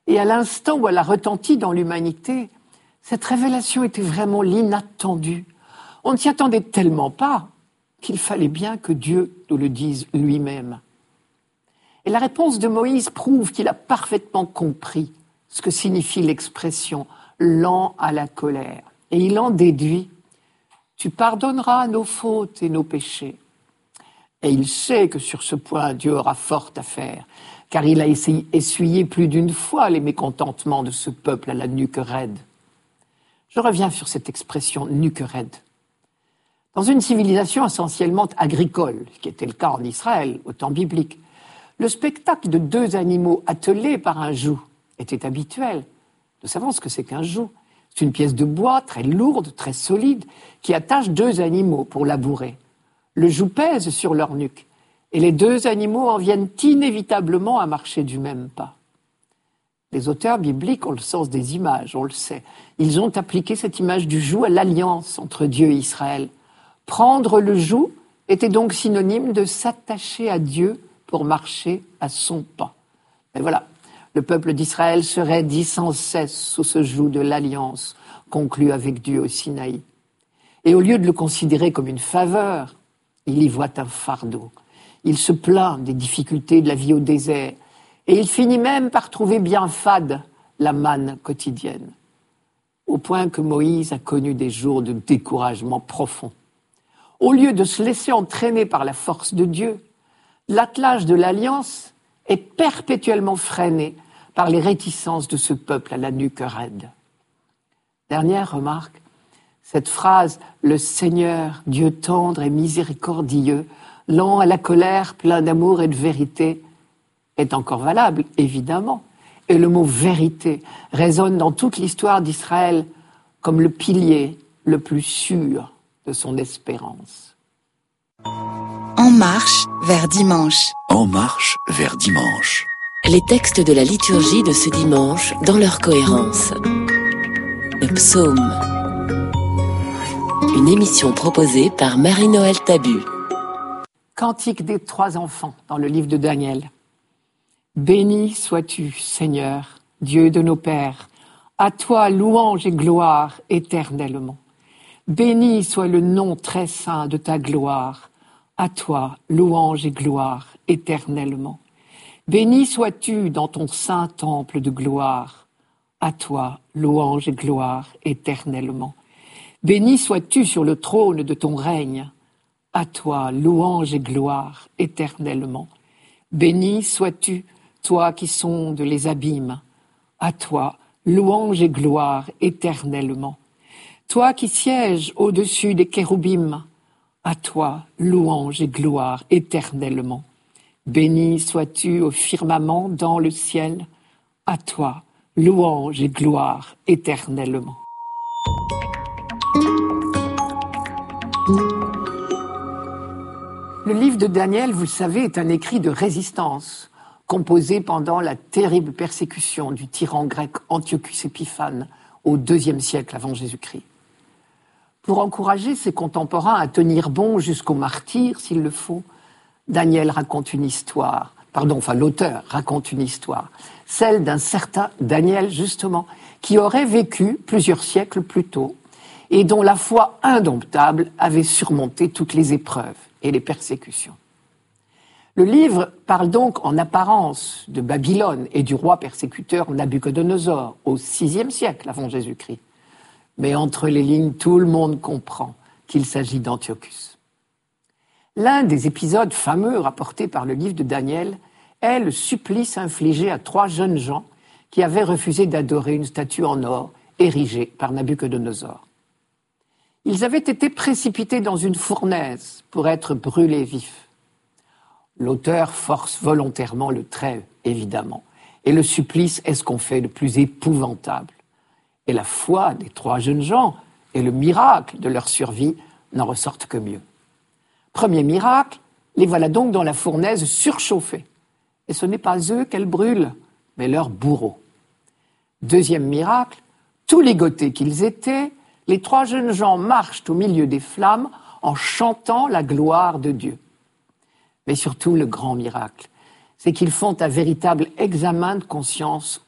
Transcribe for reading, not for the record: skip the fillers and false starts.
Et à l'instant où elle a retenti dans l'humanité, cette révélation était vraiment l'inattendu. On ne s'y attendait tellement pas qu'il fallait bien que Dieu nous le dise lui-même. Et la réponse de Moïse prouve qu'il a parfaitement compris ce que signifie l'expression « lent à la colère ». Et il en déduit « Tu pardonneras nos fautes et nos péchés ». Et il sait que sur ce point, Dieu aura fort à faire, car il a essuyé plus d'une fois les mécontentements de ce peuple à la nuque raide. Je reviens sur cette expression « nuque raide ». Dans une civilisation essentiellement agricole, ce qui était le cas en Israël au temps biblique, le spectacle de 2 animaux attelés par un joug était habituel. Nous savons ce que c'est qu'un joug. C'est une pièce de bois très lourde, très solide, qui attache 2 animaux pour labourer. Le joug pèse sur leur nuque, et les 2 animaux en viennent inévitablement à marcher du même pas. Les auteurs bibliques ont le sens des images, on le sait. Ils ont appliqué cette image du joug à l'alliance entre Dieu et Israël. Prendre le joug était donc synonyme de s'attacher à Dieu pour marcher à son pas. Et voilà, le peuple d'Israël se raidit sans cesse sous ce joug de l'alliance conclue avec Dieu au Sinaï. Et au lieu de le considérer comme une faveur, il y voit un fardeau. Il se plaint des difficultés de la vie au désert et il finit même par trouver bien fade la manne quotidienne. Au point que Moïse a connu des jours de découragement profond. Au lieu de se laisser entraîner par la force de Dieu, l'attelage de l'Alliance est perpétuellement freiné par les réticences de ce peuple à la nuque raide. Dernière remarque, cette phrase « Le Seigneur, Dieu tendre et miséricordieux, lent à la colère, plein d'amour et de vérité » est encore valable, évidemment. Et le mot « vérité » résonne dans toute l'histoire d'Israël comme le pilier le plus sûr de son espérance. En marche vers dimanche. En marche vers dimanche. Les textes de la liturgie de ce dimanche dans leur cohérence. Le psaume. Une émission proposée par Marie-Noël Tabu. Cantique des 3 enfants dans le livre de Daniel. Béni sois-tu, Seigneur, Dieu de nos pères, à toi louange et gloire éternellement. Béni soit le nom très saint de ta gloire, à toi louange et gloire éternellement. Béni sois-tu dans ton saint temple de gloire, à toi louange et gloire éternellement. Béni sois-tu sur le trône de ton règne, à toi louange et gloire éternellement. Béni sois-tu, toi qui sondes les abîmes, à toi louange et gloire éternellement. Toi qui sièges au-dessus des kéroubim, à toi louange et gloire éternellement. Béni sois-tu au firmament dans le ciel, à toi louange et gloire éternellement. Le livre de Daniel, vous le savez, est un écrit de résistance, composé pendant la terrible persécution du tyran grec Antiochus Épiphane au IIe siècle avant Jésus-Christ. Pour encourager ses contemporains à tenir bon jusqu'au martyre, s'il le faut, Daniel raconte une histoire, l'auteur raconte une histoire, celle d'un certain Daniel, justement, qui aurait vécu plusieurs siècles plus tôt et dont la foi indomptable avait surmonté toutes les épreuves et les persécutions. Le livre parle donc en apparence de Babylone et du roi persécuteur Nabuchodonosor au VIe siècle avant Jésus-Christ. Mais entre les lignes, tout le monde comprend qu'il s'agit d'Antiochus. L'un des épisodes fameux rapportés par le livre de Daniel est le supplice infligé à 3 jeunes gens qui avaient refusé d'adorer une statue en or érigée par Nabuchodonosor. Ils avaient été précipités dans une fournaise pour être brûlés vifs. L'auteur force volontairement le trait, évidemment, et le supplice est ce qu'on fait de plus épouvantable. Et la foi des 3 jeunes gens et le miracle de leur survie n'en ressortent que mieux. Premier miracle, les voilà donc dans la fournaise surchauffée. Et ce n'est pas eux qu'elle brûle, mais leurs bourreaux. Deuxième miracle, tous ligotés qu'ils étaient, les 3 jeunes gens marchent au milieu des flammes en chantant la gloire de Dieu. Mais surtout, le grand miracle, c'est qu'ils font un véritable examen de conscience